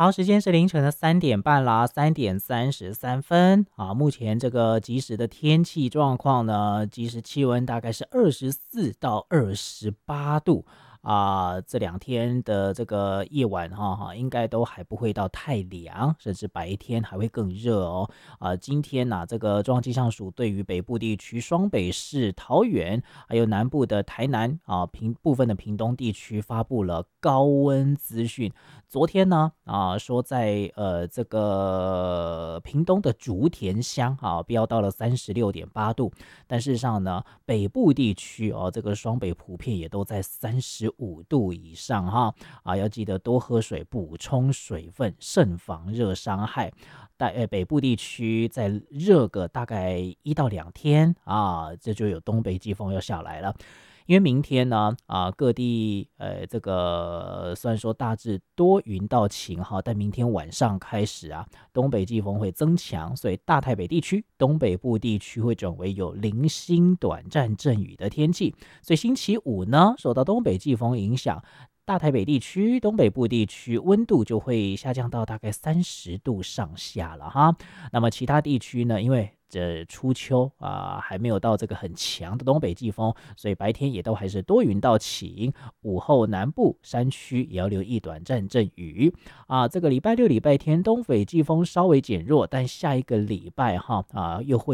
好，时间是凌晨的3点半啦，3点33分啊。目前这个即时的天气状况呢，即时气温大概是24到28度啊。这2天的这个夜晚应该都还不会到太凉，甚至白天还会更热哦。今天呢，这个中央气象署对于北部地区、双北市、桃园，还有南部的台南啊，部分的屏东地区发布了高温资讯。昨天呢，说在这个屏东的竹田乡飙到了36.8度，但事实上呢，北部地区这个双北普遍也都在35度以上要记得多喝水，补充水分，慎防热伤害。北部地区再热个大概1到2天这就有东北季风要下来了。因为明天呢，各地这个虽然说大致多云到晴但明天晚上开始东北季风会增强，所以大台北地区、东北部地区会转为有零星短暂阵雨的天气。所以星期五呢，受到东北季风影响，大台北地区、东北部地区温度就会下降到大概30度上下了那么其他地区呢，因为这初秋还没有到这个很强的东北季风，所以白天也都还是多云到晴。午后南部山区也要留意短暂阵雨这个礼拜六、礼拜天东北季风稍微减弱，但下一个礼拜又会